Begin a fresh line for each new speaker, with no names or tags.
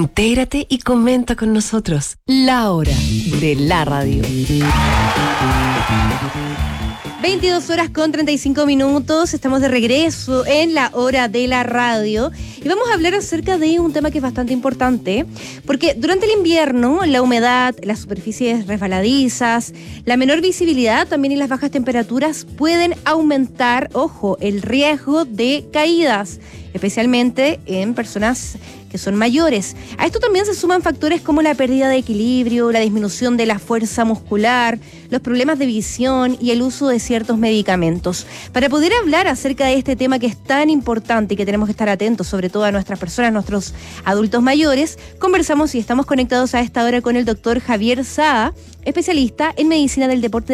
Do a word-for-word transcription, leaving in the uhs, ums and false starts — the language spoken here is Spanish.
Intégrate y comenta con nosotros. La hora de la radio.
veintidós horas con treinta y cinco minutos, estamos de regreso en la hora de la radio y vamos a hablar acerca de un tema que es bastante importante, porque durante el invierno la humedad, las superficies resbaladizas, la menor visibilidad también y las bajas temperaturas pueden aumentar, ojo, el riesgo de caídas, especialmente en personas que son mayores. A esto también se suman factores como la pérdida de equilibrio, la disminución de la fuerza muscular, los problemas de visión y el uso de ciertos medicamentos. Para poder hablar acerca de este tema que es tan importante y que tenemos que estar atentos, sobre todo a nuestras personas, nuestros adultos mayores, conversamos y estamos conectados a esta hora con el doctor Javier Saa, especialista en medicina del deporte